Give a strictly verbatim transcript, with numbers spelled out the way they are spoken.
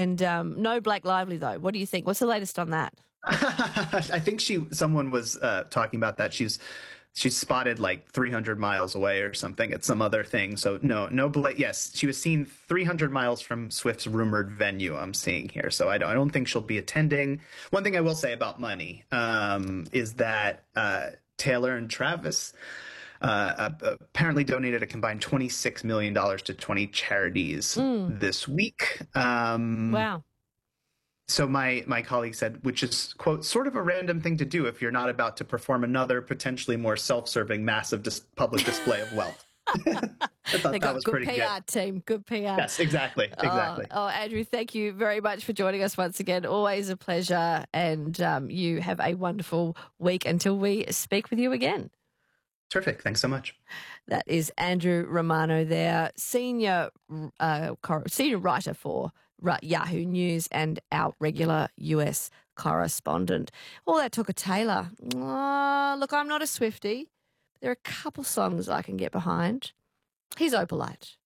And um, no Blake Lively, though. What do you think? What's the latest on that? I think she someone was uh, talking about that. She's she's spotted like three hundred miles away or something at some other thing. So no, no Blake. Yes, she was seen three hundred miles from Swift's rumored venue. I'm seeing here. So I don't, I don't think she'll be attending. One thing I will say about money um, is that uh, Taylor and Travis uh, apparently donated a combined twenty-six million dollars to twenty charities mm. this week. Um, wow. So my my colleague said, which is, quote, sort of a random thing to do if you're not about to perform another potentially more self-serving massive dis- public display of wealth. I thought they got that was good pretty P R good. team, good P R. Yes, exactly, exactly. Oh, oh, Andrew, thank you very much for joining us once again. Always a pleasure, and um, you have a wonderful week until we speak with you again. Terrific. Thanks so much. That is Andrew Romano there, senior uh, senior writer for Yahoo News and our regular U S correspondent. All that took a Taylor. Oh, look, I'm not a Swiftie. There are a couple songs I can get behind. He's Opalite.